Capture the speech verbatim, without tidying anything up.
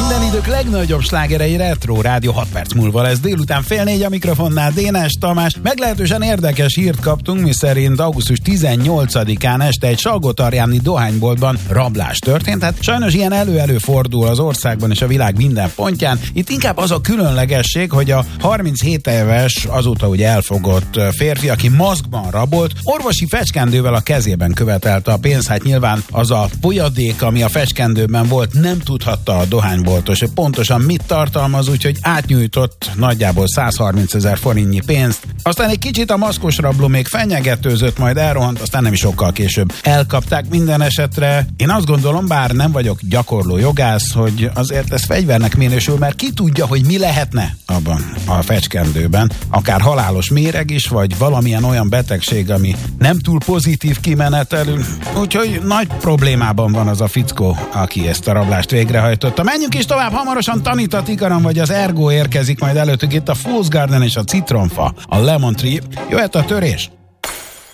Minden idők legnagyobb slágerei Retro Rádió, hat perc múlva lesz délután fél négy, a mikrofonnál Dénes Tamás. Meglehetősen érdekes hírt kaptunk, miszerint augusztus tizennyolcadikán este egy Salgótarjáni dohányboltban rablás történt. Hát sajnos ilyen elő-elő fordul az országban és a világ minden pontján. Itt inkább az a különlegesség, hogy a harminchét éves, azóta ugye elfogott férfi, aki maszkban rabolt, orvosi fecskendővel a kezében követelte a pénzt. Hát nyilván az a folyadék, ami a fecskendőben volt, nem tudhatta a dohányboltos, hogy pontosan mit tartalmaz, úgyhogy átnyújtott nagyjából százharmincezer forintnyi pénzt. Aztán egy kicsit a maszkos rabló még fenyegetőzött, majd elrohant, aztán nem is sokkal később elkapták. Minden esetre én azt gondolom, bár nem vagyok gyakorló jogász, hogy azért ez fegyvernek minősül, mert ki tudja, hogy mi lehetne abban a fecskendőben. Akár halálos méreg is, vagy valamilyen olyan betegség, ami nem túl pozitív kimenetelű. Úgyhogy nagy problémában van az a fickó, aki ezt a rablást végrehajtotta. Menjünk is tovább, hamarosan Tanita Tikaram vagy az Ergo érkezik, majd előttük itt a Fool's Garden és a Citronfa, a Lemon Tree. Jöhet a törés!